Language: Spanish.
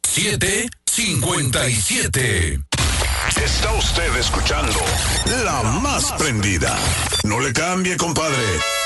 757. Está usted escuchando La Más Prendida. No le cambie, compadre.